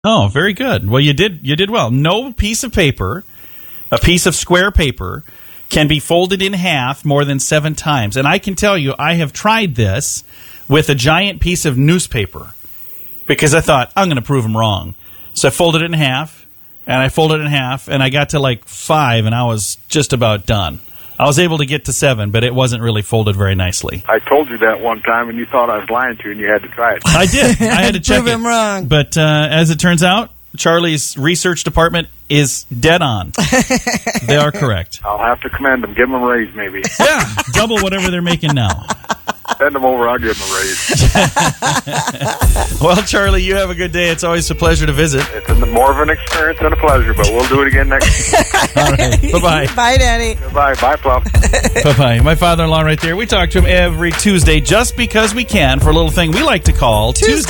Oh, very good. Well, you did well. No piece of paper, a piece of square paper, can be folded in half more than 7 times. And I can tell you, I have tried this with a giant piece of newspaper because I thought, I'm going to prove them wrong. So I folded it in half, and I folded it in half, and I got to like 5, and I was just about done. I was able to get to 7, but it wasn't really folded very nicely. I told you that one time, and you thought I was lying to you, and you had to try it. I did. I had to check Prove him wrong. But as it turns out, Charlie's research department is dead on. They are correct. I'll have to commend them. Give them a raise, maybe. Yeah, double whatever they're making now. Send them over. I'll give them a raise. Well, Charlie, you have a good day. It's always a pleasure to visit. It's more of an experience than a pleasure, but we'll do it again next week. All right. Bye-bye. Bye, Danny. Bye. Bye, Fluff. Bye-bye. My father-in-law right there. We talk to him every Tuesday just because we can for a little thing we like to call Tuesday